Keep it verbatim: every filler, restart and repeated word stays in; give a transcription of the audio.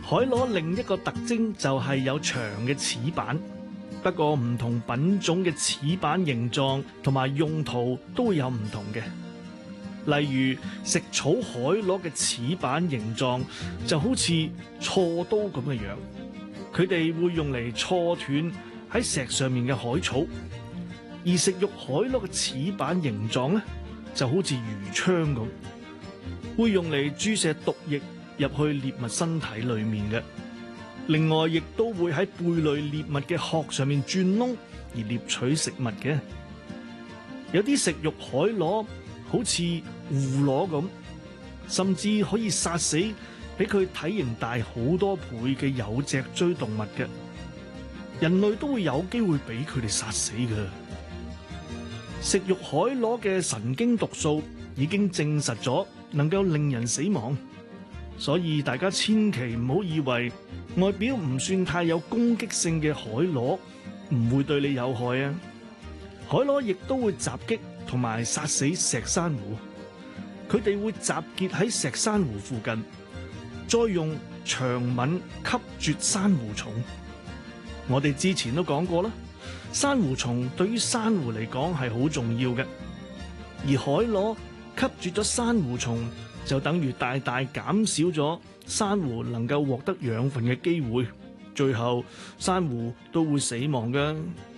海螺另一個特徵就係有長嘅齒板，不過唔同品種嘅齒板形狀同埋用途都會有唔同嘅。例如食草海螺嘅齒板形狀就好似銼刀咁嘅樣，佢哋會用嚟銼斷喺石上面嘅海草；而食肉海螺嘅齒板形狀咧就好似魚槍咁，會用嚟注射毒液入去獵物身體裏面嘅。另外，亦都會喺貝類獵物嘅殼上面鑽窿而獵取食物嘅。有啲食肉海螺好似護螺咁，甚至可以殺死比佢體型大好多倍嘅有脊椎動物嘅。人類都會有機會俾佢哋殺死嘅。食肉海螺嘅神經毒素已經證實咗能夠令人死亡，所以大家千祈唔好以為外表唔算太有攻擊性嘅海螺唔會對你有害啊！海螺亦都會襲擊同埋殺死石珊瑚，佢哋會集結喺石珊瑚附近，再用長吻吸啜珊瑚蟲。我哋之前都講過啦，珊瑚蟲對於珊瑚嚟講係好重要嘅，而海螺吸啜咗珊瑚蟲，就等於大大減少咗珊瑚能夠獲得養分嘅機會，最後珊瑚都會死亡㗎。